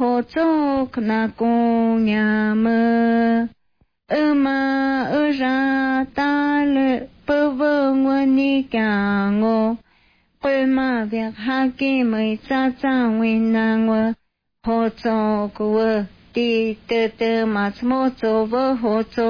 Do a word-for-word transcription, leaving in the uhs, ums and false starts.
hồ chốc na cung nhà mơ ơ ma ơ ra ta lệ bơ vơ nguồn ni cả ngô quê ma việc ha kỳ mới cha cha nguyên na ngô hồ chốc quơ đi tơ tơ mà mô chô vơ hồ chốc